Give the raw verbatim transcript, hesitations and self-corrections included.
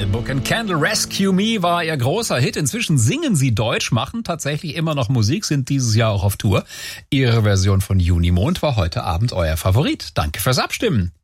Michelle Book and Candle Rescue Me war ihr großer Hit. Inzwischen singen sie Deutsch, machen tatsächlich immer noch Musik, sind dieses Jahr auch auf Tour. Ihre Version von Junimond war heute Abend euer Favorit. Danke fürs Abstimmen.